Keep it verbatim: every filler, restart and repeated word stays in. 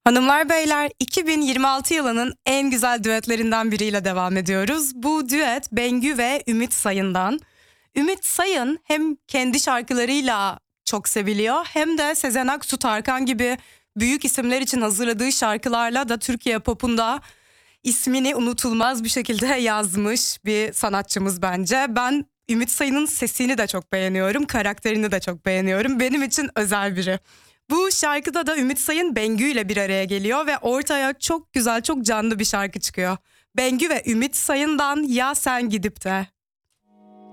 Hanımlar beyler, iki bin yirmi altı yılının en güzel düetlerinden biriyle devam ediyoruz. Bu düet Bengü ve Ümit Sayın'dan. Ümit Sayın hem kendi şarkılarıyla çok seviliyor hem de Sezen Aksu, Tarkan gibi büyük isimler için hazırladığı şarkılarla da Türkiye popunda ismini unutulmaz bir şekilde yazmış bir sanatçımız bence. Ben Ümit Sayın'ın sesini de çok beğeniyorum, karakterini de çok beğeniyorum. Benim için özel biri. Bu şarkıda da Ümit Sayın Bengü ile bir araya geliyor ve ortaya çok güzel, çok canlı bir şarkı çıkıyor. Bengü ve Ümit Sayın'dan Ya Sen Gidip De.